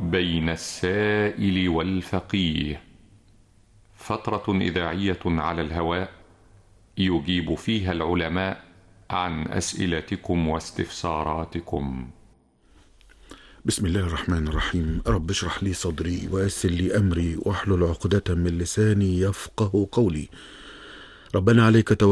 بين السائل والفقيه، فترة إذاعية على الهواء يجيب فيها العلماء عن أسئلتكم واستفساراتكم. بسم الله الرحمن الرحيم. رب اشرح لي صدري ويسر لي أمري واحلل عقدة من لساني يفقه قولي. ربنا عليك توكلنا